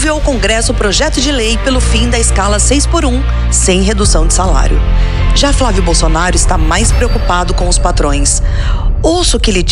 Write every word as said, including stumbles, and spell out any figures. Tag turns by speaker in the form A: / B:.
A: enviou ao Congresso o projeto de lei pelo fim da escala seis por um, sem redução de salário. Já Flávio Bolsonaro está mais preocupado com os patrões. Ouço que ele